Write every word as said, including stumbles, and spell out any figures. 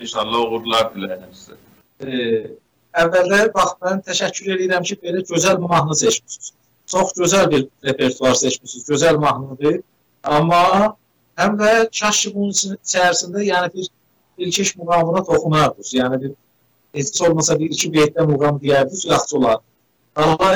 İnşallah uğurlar diləyirəm sizə. Ee, əvvəllər bax, mən təşəkkür edirəm ki, belə gözəl bir mahnı seçmişsiniz. Çox gözəl bir repertuar seçmişsiniz, gözəl mahnıdır. Amma həm də kaş ki, bunun içərisində yəni bir ilkiş muğamına toxunardınız. Yəni bir heç olmasa bir iki beytdə muğam deyərdiniz, yaxşı olar.